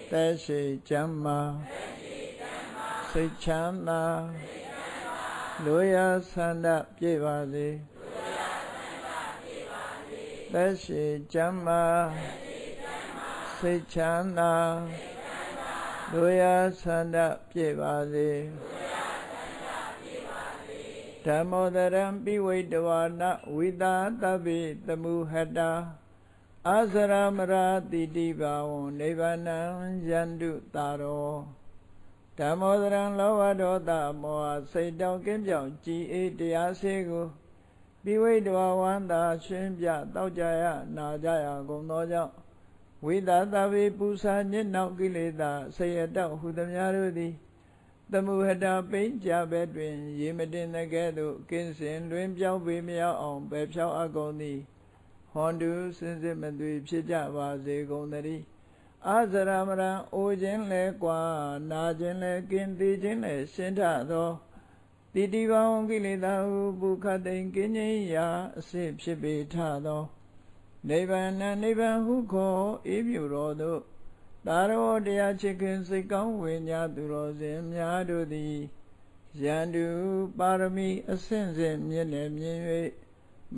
သက်ရှိကျမ်းမာစိတ်ချမ်းသာလိုရာဆန္ဒပြည့်ပါစေသက်ရှိကျမ်းမာစိတ်ချမ်းသာလိုရာဆန္ဒပြည့်ပါစေဓမ္မောတရံပိဝိတဝါနဝိတာတဗ္ဗိတမုဟတာအာဇရမရာတိတိဘာဝံနိဗ္ဗာနံယန္တုတာရောဓမ္မောတရံလောဘဒေါသမောဟစိတ်တောင်းကင်းပြောင်းကြည်အေးတရားစေကိုပိဝိတဝါဝန္တာရှင်ပြတောက်ကြရနာကြရကုန်သောကြောင့်ဝိတာတဗ္ဗိပူဇာညစ်နောက်ကိလေသာဆေယတောက်ဟုသမျှတို့သည်တမုဟတာပိဉ္ကြဘဲတွင်ရေမတင်တဲ့ကဲ့သို့ကင်းစင်တွင်ပြောင်းပေမရောက်အောင်ပဲဖြောင်းအပ်ကုန်သည်ဟွန်တုစင်စစ်မသွေဖြစ်ကြပါစေကုန်သတည်းအာဇရမရံအိုခြင်းလဲကွာနာခြင်းလဲကင်းသေးခြင်းလဲရှင်းထသောတိတိဘဝံကိလေသာဟုပုခတ်သိင်ကင်းငြိမ်းရာအစစ်ဖြစ်ပေထသောနိဗ္ဗာန်နိဗ္ဗာန်ဟုခေါ်အေးမြူတော်သို့သာရောတရားချစ်ခင်စိတ်ကောင်းဝိညာသူတော်စင်များတို့သည်ယန္တုပါရမီအစဉ်စဉ်မြင့်နေမြင့်၍